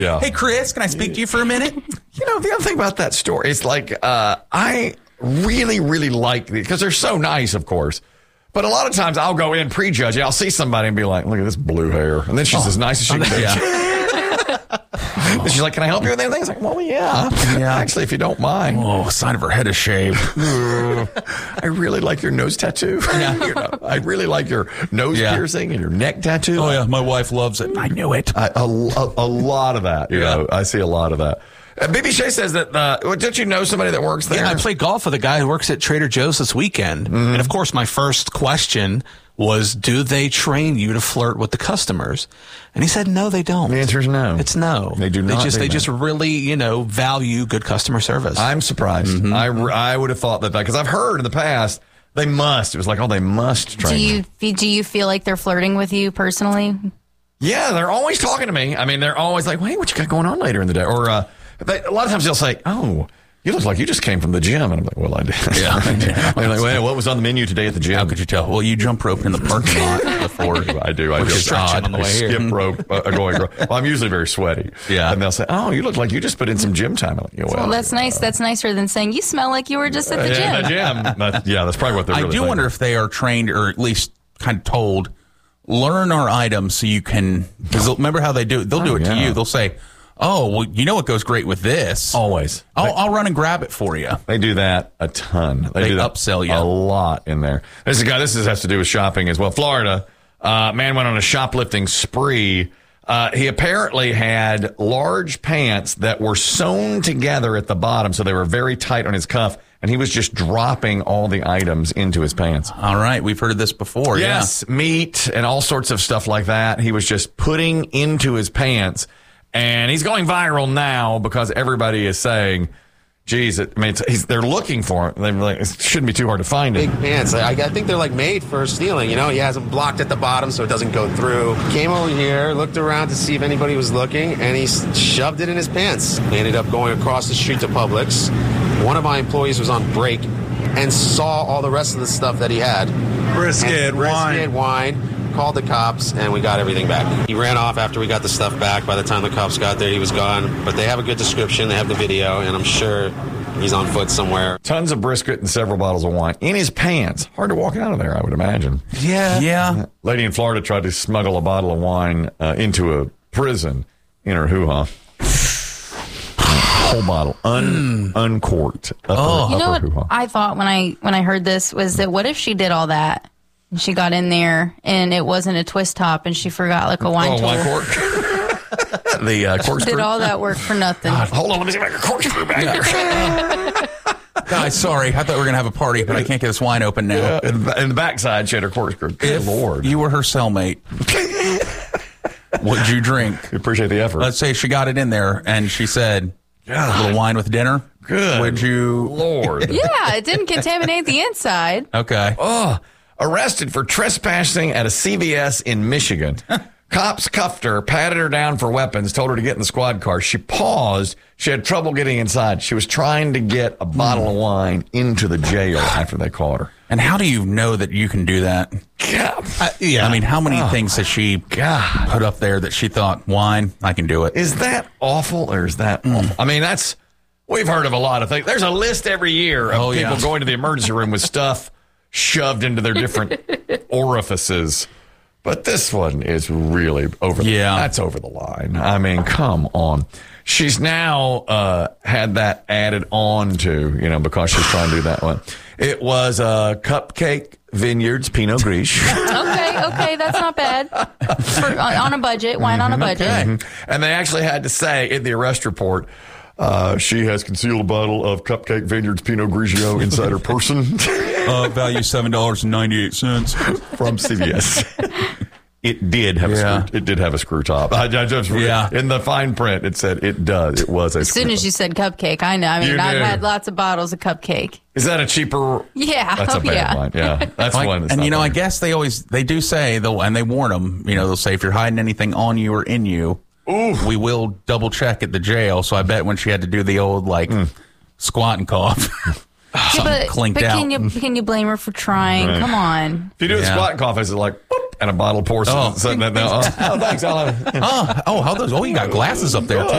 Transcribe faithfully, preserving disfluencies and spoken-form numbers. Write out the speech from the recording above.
Yeah. Hey, Chris, can I speak to you for a minute? You know, the other thing about that story is like, uh, I really, really like these because they're so nice, of course. But a lot of times I'll go in prejudging. I'll see somebody and be like, look at this blue hair. And then she's oh. as nice as she can be. Yeah. And she's like, can I help you with anything? I was like, well, yeah. yeah. Actually, if you don't mind. Oh, sign of her head is shaved. I really like your nose tattoo. Yeah. You know, I really like your nose yeah. piercing and your neck tattoo. Oh, yeah. My wife loves it. I knew it. I, a, a, a lot of that. You yeah. know, I see a lot of that. Uh, B B Shea says that, uh, don't you know somebody that works there? Yeah, I played golf with a guy who works at Trader Joe's this weekend. Mm-hmm. And, of course, my first question was, do they train you to flirt with the customers? And he said, no, they don't. The answer is no. It's no. They do not. They just, they that. just really, you know, value good customer service. I'm surprised. Mm-hmm. I, I would have thought that, because I've heard in the past, they must. It was like, oh, they must train do you. you. Do you feel like they're flirting with you personally? Yeah, they're always talking to me. I mean, they're always like, hey, what you got going on later in the day? Or, uh, They, a lot of times they'll say, oh, you look like you just came from the gym. And I'm like, well, I did. Yeah. They're like, well, what was on the menu today at the gym? How could you tell? Well, you jump rope in the parking lot before. I do. I just stretching on the I way skip here. rope uh, going. Well, I'm usually very sweaty. Yeah. And they'll say, oh, you look like you just put in some gym time. I'm like, yeah, well, well, that's nice. Uh, that's nicer than saying you smell like you were just at the uh, gym. Yeah, the gym. That, yeah, that's probably what they're I really do thinking. wonder if they are trained or at least kind of told, learn our items so you can, because remember how they do it? They'll do oh, it yeah. to you. They'll say, oh, well, you know what goes great with this? Always. I'll, they, I'll run and grab it for you. They do that a ton. They, they do that upsell you. a lot in there. There's a guy, this is, has to do with shopping as well. Florida, uh, man went on a shoplifting spree. Uh, he apparently had large pants that were sewn together at the bottom, so they were very tight on his cuff, and he was just dropping all the items into his pants. All right. We've heard of this before. Yes, yeah. Meat and all sorts of stuff like that. He was just putting into his pants. And he's going viral now because everybody is saying, geez, it, I mean, it's, he's, they're looking for him. They're like, it shouldn't be too hard to find him. Big pants. I, I think they're like made for stealing. You know, he has them blocked at the bottom so it doesn't go through. Came over here, looked around to see if anybody was looking, and he shoved it in his pants. He ended up going across the street to Publix. One of my employees was on break and saw all the rest of the stuff that he had. Brisket, brisket wine. wine. Called the cops, and we got everything back. He ran off after we got the stuff back. By the time the cops got there, he was gone. But they have a good description. They have the video, and I'm sure he's on foot somewhere. Tons of brisket and several bottles of wine in his pants. Hard to walk out of there, I would imagine. Yeah. Yeah. Lady in Florida tried to smuggle a bottle of wine uh, into a prison in her hoo-ha. Whole bottle, un, mm. uncorked. Upper, oh. You know what hoo-ha. I thought when I when I heard this was that what if she did all that? She got in there, and it wasn't a twist top, and she forgot like a wine oh, tool. wine cork. the uh, corkscrew. Did all that work for nothing? God, hold on, let me see if I can corkscrew back here. Guys, sorry, I thought we were gonna have a party, but I can't get this wine open now. Yeah, in, the, in the backside, she had her corkscrew. Good if Lord, you were her cellmate, what'd you drink? We appreciate the effort. Let's say she got it in there, and she said, God. "A little wine with dinner." Good. Would you, Lord? Yeah, it didn't contaminate the inside. Okay. Oh. Arrested for trespassing at a C V S in Michigan. Cops cuffed her, patted her down for weapons, told her to get in the squad car. She paused. She had trouble getting inside. She was trying to get a bottle of wine into the jail after they caught her. And how do you know that you can do that? God. Uh, yeah. I mean, how many oh, things has she God. put up there that she thought, wine, I can do it? Is that awful or is that mm. awful? I mean, that's, we've heard of a lot of things. There's a list every year of oh, people yeah. going to the emergency room with stuff shoved into their different orifices. But this one is really over the yeah. That's over the line. I mean, come on. She's now uh, had that added on to, you know, because she's trying to do that one. It was uh, Cupcake Vineyards Pinot Gris. okay, okay, that's not bad. For, on, on a budget, wine mm-hmm, on a budget. Okay. Mm-hmm. And they actually had to say in the arrest report, uh, she has concealed a bottle of Cupcake Vineyards Pinot Grigio inside her person. uh, value seven dollars and ninety-eight cents from C V S. It did have yeah. a screw, it did have a screw top. I, I just yeah. in the fine print it said it does. It was a as screw soon top. as you said cupcake, I know. I mean, You I've knew. had lots of bottles of cupcake. Is that a cheaper? Yeah, that's a oh, bad yeah. one. Yeah, that's like, one. That's and you know, bad. I guess they always they do say they'll and they warn them. You know, they'll say if you're hiding anything on you or in you, Ooh. we will double check at the jail. So I bet when she had to do the old like mm. squat and cough. Yeah, but, clinked but out. can you can you blame her for trying? Right. Come on. If you do a Yeah. squat and cough, it's like, boop, and a bottle of porcelain. Oh. sitting there. Oh, thanks. I'll have oh, oh, how those? Oh, you got glasses up there too.